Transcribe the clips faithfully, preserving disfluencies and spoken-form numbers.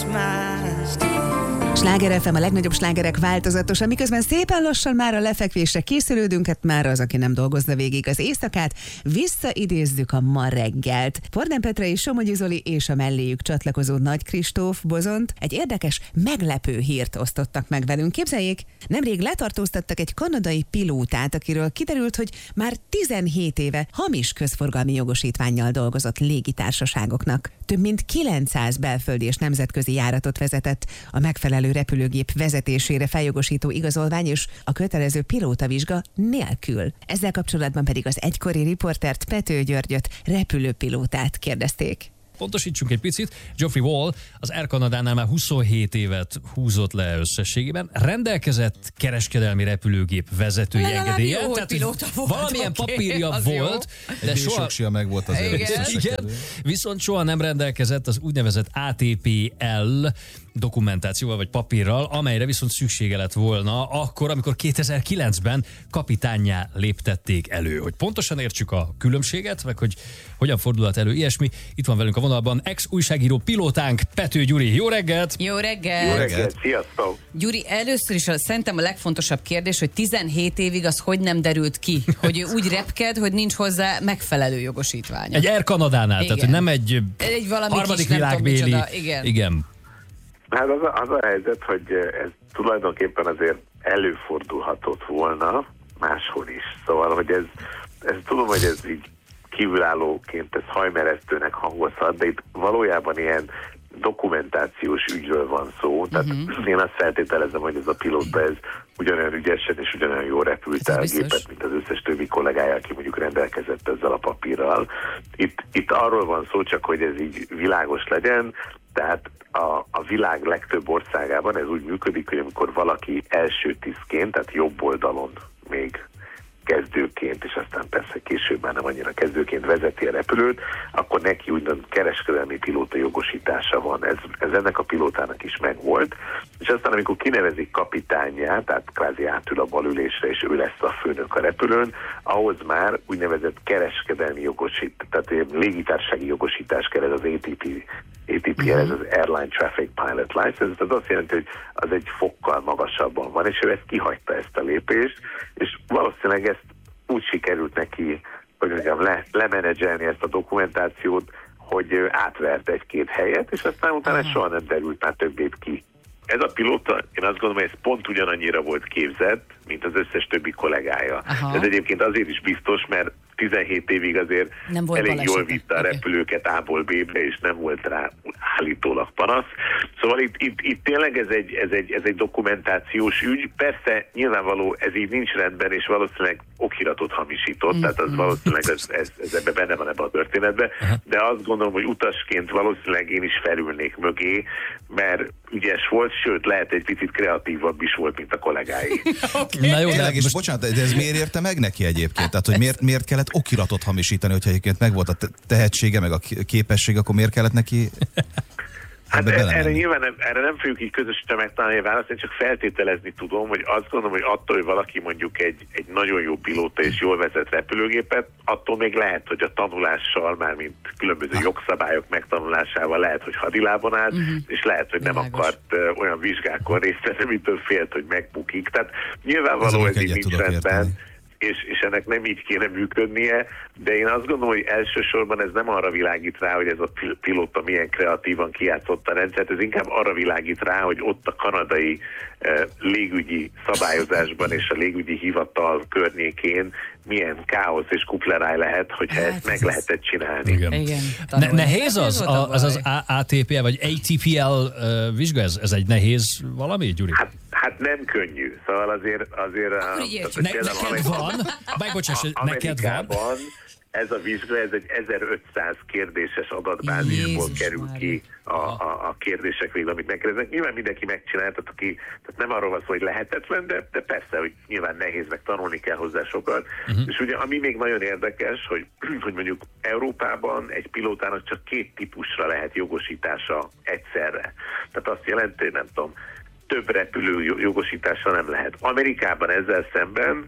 Sláger ef em, a legnagyobb slágerek változatosan, miközben szépen lassan már a lefekvésre készülődünk, hát már az, aki nem dolgozna végig az éjszakát, visszaidézzük a ma reggelt. Pordán Petra és Somogyi Zoli és a melléjük csatlakozó Nagy Kristóf Bozont egy érdekes, meglepő hírt osztottak meg velünk. Képzeljék, nemrég letartóztattak egy kanadai pilótát, akiről kiderült, hogy már tizenhét éve hamis közforgalmi jogosítvánnyal dolgozott légitársaságoknak. Több mint kilencszáz belföldi és nemzetközi járatot vezetett, a megfelelő repülőgép vezetésére feljogosító igazolvány és a kötelező pilótavizsga nélkül. Ezzel kapcsolatban pedig az egykori riportert, Pető Györgyöt, repülőpilótát kérdezték. Pontosítsunk egy picit, Geoffrey Wall az Air Canadánál már huszonhét évet húzott le összességében, rendelkezett kereskedelmi repülőgép vezetői engedélye, tehát valamilyen okay, papírja volt, jó. De soha meg volt az igen, viszont soha nem rendelkezett az úgynevezett á té pé el dokumentációval vagy papírral, amelyre viszont szüksége lett volna akkor, amikor kétezer-kilencben kapitánnyá léptették elő. Hogy pontosan értsük a különbséget, meg hogy hogyan fordulhat elő ilyesmi. Itt van velünk a vonalban ex-újságíró pilótánk, Pető Gyuri. Jó reggelt! Jó reggelt! Jó reggelt! Sziasztok! Gyuri, először is a, szerintem a legfontosabb kérdés, hogy tizenhét évig az hogy nem derült ki, hogy ő úgy repked, hogy nincs hozzá megfelelő jogosítványa. Egy Air Canadánál, tehát hogy nem egy, egy harmadik világbéli. Igen. Igen. Hát az a, az a helyzet, hogy ez tulajdonképpen azért előfordulhatott volna máshol is. Szóval, hogy ez, ez tudom, hogy ez így kívülállóként ez hajmeresztőnek hangozhat, de itt valójában ilyen dokumentációs ügyről van szó. Tehát uh-huh. én azt feltételezem, hogy ez a pilóta ez ugyanolyan ügyesen és ugyanolyan jól repült el a gépet, mint az összes többi kollégája, aki mondjuk rendelkezett ezzel a papírral. Itt, itt arról van szó csak, hogy ez így világos legyen, tehát a, a világ legtöbb országában ez úgy működik, hogy amikor valaki első tisztként, tehát jobb oldalon még kezdőként, és aztán persze később már nem annyira kezdőként vezeti a repülőt, akkor neki úgymond kereskedelmi pilóta jogosítása van. Ez, ez ennek a pilótának is megvolt, és aztán amikor kinevezik kapitánját, tehát kvázi átül a balülésre, és ő lesz a főnök a repülőn, ahhoz már úgynevezett kereskedelmi jogosítás, tehát légitársasági jogosítás kell, ez az á té pé, á té pé, ez az Airline Traffic Pilot License, ez azt jelenti, hogy az egy fokkal magasabban van, és ő ezt kihagyta, ezt a lépést, és valószínűleg ezt úgy sikerült neki, hogy mondjam, le, lemenedzselni ezt a dokumentációt, hogy átvert egy-két helyet, és aztán utána uh-huh. soha nem derült már többét ki. Ez a pilóta, én azt gondolom, hogy ez pont ugyanannyira volt képzett, mint az összes többi kollégája. Aha. Ez egyébként azért is biztos, mert tizenhét évig azért elég jól vitte a repülőket A-ból B-be, és nem volt rá állítólag panasz. Szóval itt, itt, itt tényleg ez egy, ez, egy, ez egy dokumentációs ügy. Persze nyilvánvaló ez így nincs rendben, és valószínűleg okiratot hamisított, mm. tehát az valószínűleg ez, ez, ez ebbe benne van ebbe a történetbe, de azt gondolom, hogy utasként valószínűleg én is felülnék mögé, mert ügyes volt, sőt lehet egy picit kreatívabb is volt, mint a kollégái. Okay. Na jó, de és most... bocsánat, de ez miért érte meg neki egyébként? Tehát, hogy miért, miért kellett okiratot hamisítani, hogyha egyébként megvolt a tehetsége, meg a képessége, akkor miért kellett neki... Hát erre nyilván nem, erre nem fogjuk így közösen megtalálni a választ, én csak feltételezni tudom, hogy azt gondolom, hogy attól, hogy valaki mondjuk egy, egy nagyon jó pilóta és jól vezet repülőgépet, attól még lehet, hogy a tanulással, már mint különböző jogszabályok megtanulásával lehet, hogy hadilában állt, uh-huh. és lehet, hogy nem Világos. akart uh, olyan vizsgákon részt venni, mitől félt, hogy megbukik. Tehát nyilvánvaló ez, ez így nincs rendben. És, és ennek nem így kéne működnie, de én azt gondolom, hogy elsősorban ez nem arra világít rá, hogy ez a pilóta milyen kreatívan kijátszott a rendszert, ez inkább arra világít rá, hogy ott a kanadai eh, légügyi szabályozásban és a légügyi hivatal környékén milyen káosz és kupleráj lehet, hogyha hát ezt meg ez lehetett csinálni. Igen. Igen. Ne, nehéz az az, az, az á té pé el vagy á té pé el uh, vizsga, ez, ez egy nehéz valami, Gyuri? Hát, hát nem könnyű, szóval azért... azért a, ne, neked van, megbocsáss, neked van. Ez a vizsga, ez egy ezerötszáz kérdéses adatbázisból Jézus kerül Mária. ki a, a, a kérdések végül, amit megkérdeznek. Nyilván mindenki megcsinálta, aki, tehát nem arról van szó, hogy lehetetlen, de, de persze, hogy nyilván nehéz, meg tanulni kell hozzá sokat. Uh-huh. És ugye ami még nagyon érdekes, hogy, hogy mondjuk Európában egy pilótának csak két típusra lehet jogosítása egyszerre. Tehát azt jelenti, nem tudom, több repülő jogosításra nem lehet. Amerikában ezzel szemben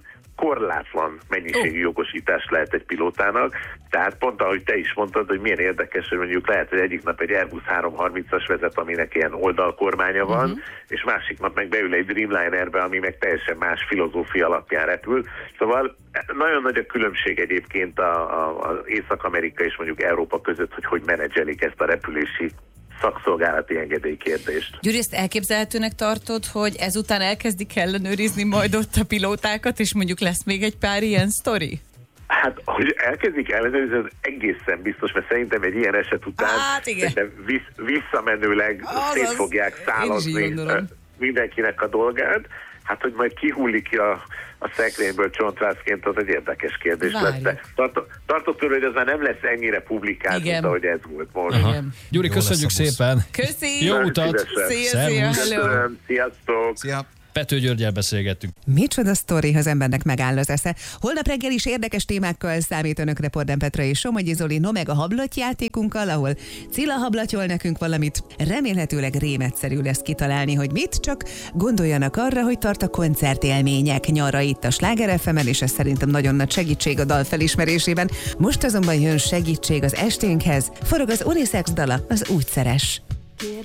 korlátlan mennyiségű jogosítást lehet egy pilótának, tehát pont ahogy te is mondtad, hogy milyen érdekes, hogy mondjuk lehet, hogy egyik nap egy Airbus háromszázharmincas vezet, aminek ilyen oldalkormánya van, uh-huh. és másik nap meg beül egy Dreamlinerbe, ami meg teljesen más filozófia alapján repül. Szóval nagyon nagy a különbség egyébként az Észak-Amerika és mondjuk Európa között, hogy hogy menedzselik ezt a repülési szakszolgálati engedélykérdést. Gyuri, ezt elképzelhetőnek tartod, hogy ezután elkezdik ellenőrizni majd ott a pilótákat, és mondjuk lesz még egy pár ilyen sztori? Hát, hogy elkezdik ellenőrizni, az egészen biztos, mert szerintem egy ilyen eset után hát, vissz, visszamenőleg szét fogják szálazni mindenkinek a dolgát. Hát, hogy majd kihullik ki a, a szekrényből csontvászként, az egy érdekes kérdés lesz. De tart, tartok tőle, hogy ez már nem lesz ennyire publikált, mint ahogy ez volt most. Gyuri, köszönjük szépen! Köszi! Jó utat! Szia, szia, hello! Sziasztok! Szia! Pető Györggyel beszélgettünk. Micsoda sztori, ha az embernek megáll az esze. Holnap reggel is érdekes témákkal számít önökre Porden Petra és Somogyi Zoli, no meg a hablatyjátékunkkal, ahol Cilla hablatyol nekünk valamit. Remélhetőleg rémetszerű lesz kitalálni, hogy mit, csak gondoljanak arra, hogy tart a koncertélmények nyara itt a Sláger ef emen, és ez szerintem nagyon nagy segítség a dal felismerésében. Most azonban jön segítség az esténkhez. Forog az unisex dala, az Úgyszeres.